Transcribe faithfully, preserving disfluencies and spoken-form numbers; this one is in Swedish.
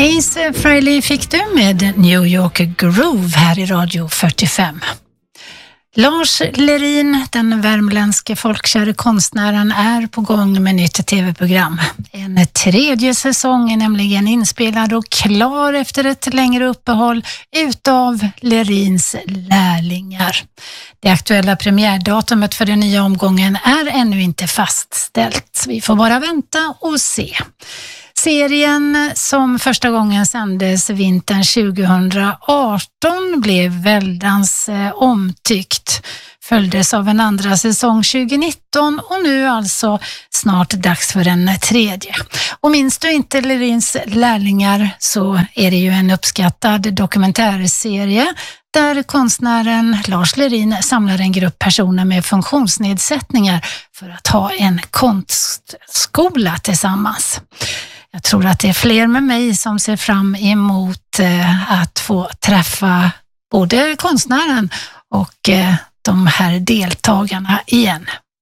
Ace Frehley fick du med New York Groove här i Radio fyrtiofem. Lars Lerin, den värmländske folkkäre konstnären, är på gång med nytt tv-program. En tredje säsong är nämligen inspelad och klar efter ett längre uppehåll utav Lerins lärlingar. Det aktuella premiärdatumet för den nya omgången är ännu inte fastställt. Vi får bara vänta och se. Serien som första gången sändes vintern tjugohundraarton blev väldans eh, omtyckt. Följdes av en andra säsong tjugonitton och nu alltså snart dags för en tredje. Och minns du inte Lerins lärlingar så är det ju en uppskattad dokumentärserie där konstnären Lars Lerin samlar en grupp personer med funktionsnedsättningar för att ha en konstskola tillsammans. Jag tror att det är fler med mig som ser fram emot eh, att få träffa både konstnären och eh, de här deltagarna igen.